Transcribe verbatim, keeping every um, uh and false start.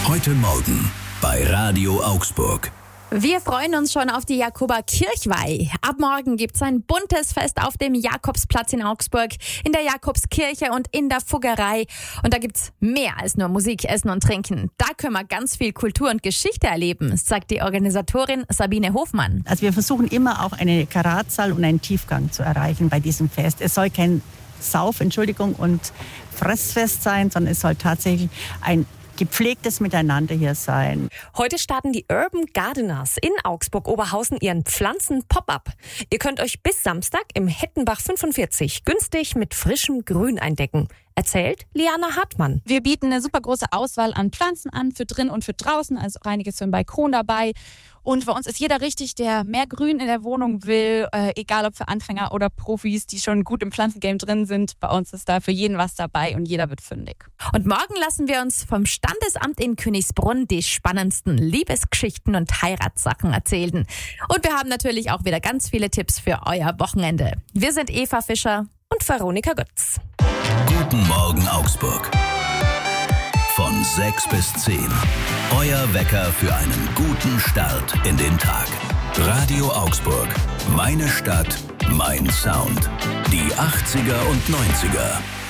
Heute Morgen bei Radio Augsburg. Wir freuen uns schon auf die Jakober-Kirchweih. Ab morgen gibt's ein buntes Fest auf dem Jakobsplatz in Augsburg, in der Jakobskirche und in der Fuggerei. Und da gibt's mehr als nur Musik, Essen und Trinken. Da können wir ganz viel Kultur und Geschichte erleben, sagt die Organisatorin Sabine Hofmann. Also wir versuchen immer auch eine Karatzahl und einen Tiefgang zu erreichen bei diesem Fest. Es soll kein Sauf, Entschuldigung, und Fressfest sein, sondern es soll tatsächlich ein gepflegtes Miteinander hier sein. Heute starten die Urban Gardeners in Augsburg-Oberhausen ihren Pflanzen-Pop-Up. Ihr könnt euch bis Samstag im Hettenbach fünfundvierzig günstig mit frischem Grün eindecken. Erzählt Liana Hartmann. Wir bieten eine super große Auswahl an Pflanzen an, für drin und für draußen, also auch einiges für den Balkon dabei. Und bei uns ist jeder richtig, der mehr Grün in der Wohnung will, äh, egal ob für Anfänger oder Profis, die schon gut im Pflanzengame drin sind. Bei uns ist da für jeden was dabei und jeder wird fündig. Und morgen lassen wir uns vom Standesamt in Königsbrunn die spannendsten Liebesgeschichten und Heiratssachen erzählen. Und wir haben natürlich auch wieder ganz viele Tipps für euer Wochenende. Wir sind Eva Fischer und Veronika Götz. Guten Morgen Augsburg. Von sechs bis zehn. Euer Wecker für einen guten Start in den Tag. Radio Augsburg. Meine Stadt, mein Sound. Die achtziger und neunziger.